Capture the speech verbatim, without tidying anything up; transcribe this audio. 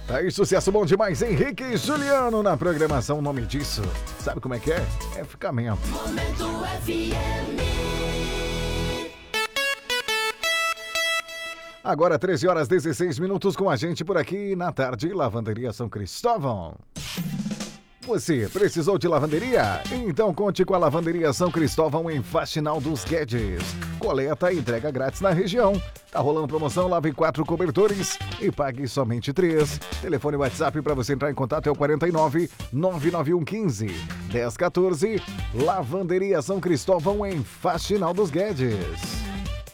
Aí, sucesso bom demais, Henrique e Juliano na programação. O nome disso, sabe como é que é? É ficamento. Momento F M. Agora treze horas e dezesseis minutos com a gente por aqui na tarde, Lavanderia São Cristóvão. Você precisou de lavanderia? Então conte com a Lavanderia São Cristóvão em Faxinal dos Guedes. Coleta e entrega grátis na região. Tá rolando promoção, lave quatro cobertores e pague somente três. Telefone e WhatsApp para você entrar em contato é o quarenta e nove, nove nove um um cinco, dez quatorze. Lavanderia São Cristóvão em Faxinal dos Guedes.